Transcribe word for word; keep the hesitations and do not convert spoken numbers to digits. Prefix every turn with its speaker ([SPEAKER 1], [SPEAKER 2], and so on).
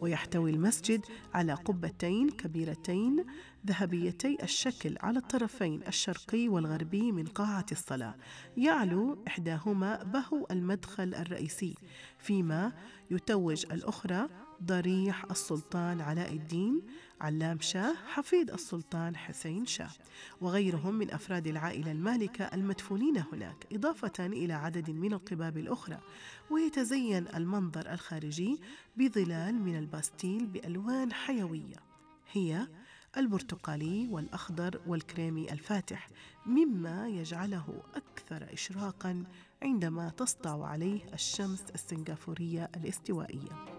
[SPEAKER 1] ويحتوي المسجد على قبتين كبيرتين ذهبيتي الشكل على الطرفين الشرقي والغربي من قاعة الصلاة، يعلو إحداهما بهو المدخل الرئيسي، فيما يتوج الأخرى ضريح السلطان علاء الدين علام شاه حفيد السلطان حسين شاه وغيرهم من أفراد العائلة المالكة المدفونين هناك، إضافة إلى عدد من القباب الأخرى. ويتزين المنظر الخارجي بظلال من الباستيل بألوان حيوية هي البرتقالي والأخضر والكريمي الفاتح، مما يجعله أكثر إشراقاً عندما تسطع عليه الشمس السنغافورية الاستوائية.